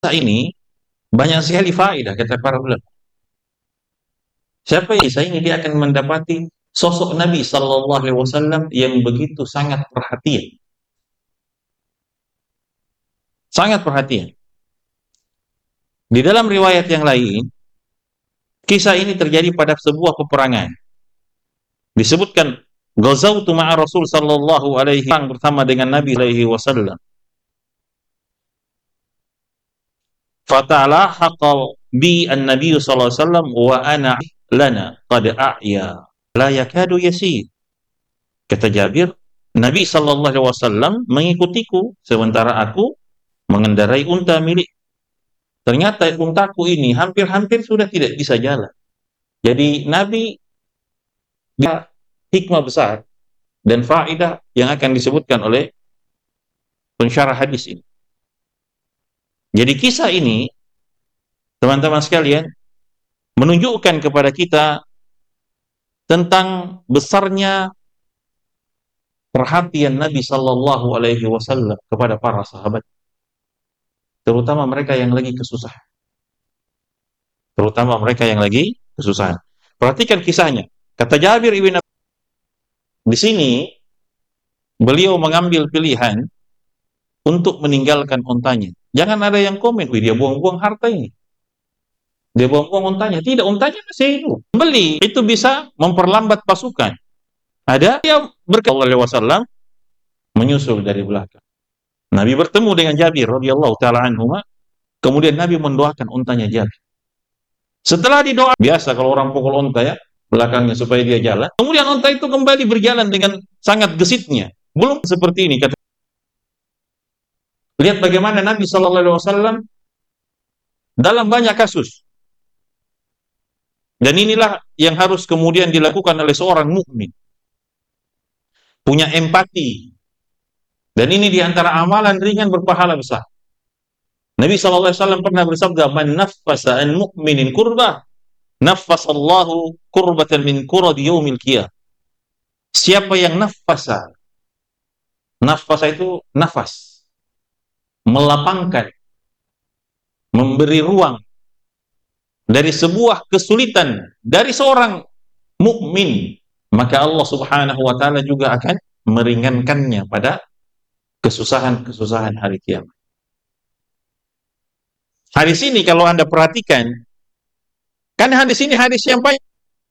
ini banyak sekali faedah kata para ulama. Siapa yang kisah ini dia akan mendapati sosok Nabi Sallallahu Alaihi Wasallam yang begitu sangat perhatian, sangat perhatian. Di dalam riwayat yang lain, kisah ini terjadi pada sebuah peperangan. Disebutkan Ghazawtu ma'a Rasul Sallallahu Alaihi Wasallam bersama dengan Nabi Alaihi Wasallam. Fatalahaqa bi an-nabiy sallallahu alaihi wasallam wa ana lana qad a'ya la yakadu yasir. Kata Jabir, Nabi sallallahu alaihi wasallam mengikutiku sementara aku mengendarai unta milik. Ternyata untaku ini hampir-hampir sudah tidak bisa jalan. Jadi Nabi dia hikmah besar dan faedah yang akan disebutkan oleh pensyarah hadis ini. Jadi kisah ini, teman-teman sekalian, menunjukkan kepada kita tentang besarnya perhatian Nabi Sallallahu Alaihi Wasallam kepada para sahabat, terutama mereka yang lagi kesusahan. Terutama mereka yang lagi kesusahan. Perhatikan kisahnya. Kata Jabir ibn Abdullah, di sini beliau mengambil pilihan untuk meninggalkan untanya. Jangan ada yang komen, wih dia buang-buang harta ini. Dia buang-buang untanya. Tidak, untanya masih hidup. Beli, itu bisa memperlambat pasukan. Ada yang berkata Allah wasallam menyusul dari belakang. Nabi bertemu dengan Jabir radhiyallahu taala anhuma, kemudian Nabi mendoakan untanya Jabir. Setelah didoa, biasa kalau orang pukul unta ya, belakangnya supaya dia jalan. Kemudian unta itu kembali berjalan dengan sangat gesitnya. Belum seperti ini kata. Lihat bagaimana Nabi sallallahu alaihi wasallam dalam banyak kasus. Dan inilah yang harus kemudian dilakukan oleh seorang mukmin. Punya empati. Dan ini diantara amalan ringan berpahala besar. Nabi SAW pernah bersabda, "Man naffasa an mu'minin kurbah, naffasallahu kurbatan min kuradi yaumil qiyamah." Siapa yang nafasa itu nafas, melapangkan, memberi ruang dari sebuah kesulitan dari seorang mukmin, maka Allah Subhanahu wa taala juga akan meringankannya pada kesusahan-kesusahan hari kiamat. Hadis ini kalau Anda perhatikan, kan hadis ini hadis yang banyak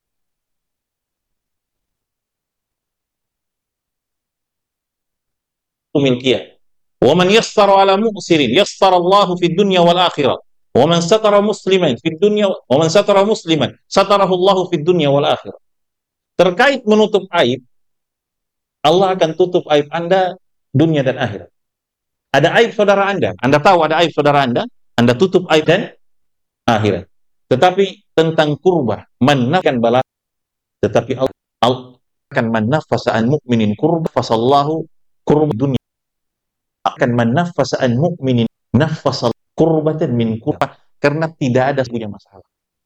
milkiyah. Wa man yassara ala mu'sirin yassara Allahu fid dunya wal akhirah. Wa man satara musliman fid dunya wa man satara musliman satarahu Allahu fid dunya wal akhirah. Terkait menutup aib, Allah akan tutup aib Anda dunia dan akhirat. Ada aib saudara Anda tahu ada aib saudara Anda tutup aib dan akhirat. Tetapi tentang kurbah, menafkan balas, tetapi Allah akan menafasa an mu'minin kurbah, fasallahu kurbah dunia. Akan menafasa an mu'minin nafasal kurbatan min kurbah, karena tidak ada punya masalah.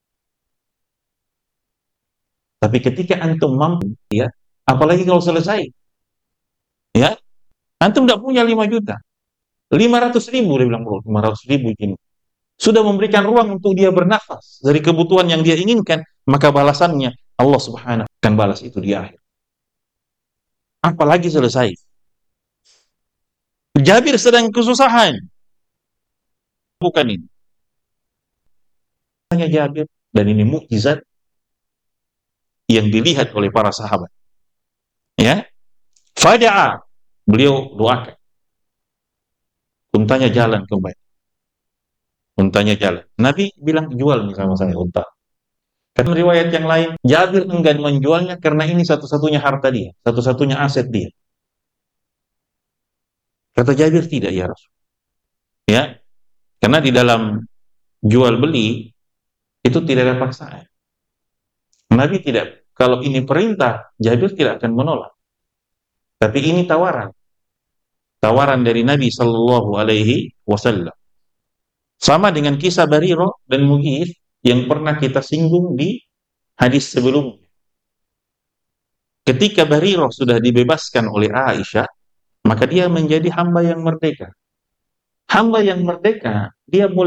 Tapi ketika antum mampu, ya, apalagi kalau selesai, ya, antum tidak punya 5 juta, 500.000, dia bilang, bro, 500.000 ini sudah memberikan ruang untuk dia bernafas dari kebutuhan yang dia inginkan, maka balasannya Allah Subhanahu akan balas itu di akhir. Apalagi selesai. Jabir sedang kesusahan. Bukan ini. Hanya Jabir, dan ini mukjizat yang dilihat oleh para sahabat. Ya. Fada'a, beliau doakan. Untanya jalan kembali. Untanya jalan. Nabi bilang, jual nih sama saya unta. Karena riwayat yang lain, Jabir enggan menjualnya karena ini satu-satunya harta dia, satu-satunya aset dia. Kata Jabir, tidak ya Rasul. Ya, karena di dalam jual beli itu tidak ada paksaan. Nabi tidak, kalau ini perintah, Jabir tidak akan menolak. Tapi ini tawaran. Tawaran dari Nabi Sallallahu Alaihi Wasallam. Sama dengan kisah Barirah dan Mughith yang pernah kita singgung di hadis sebelumnya. Ketika Barirah sudah dibebaskan oleh Aisyah, maka dia menjadi hamba yang merdeka. Hamba yang merdeka, dia mulai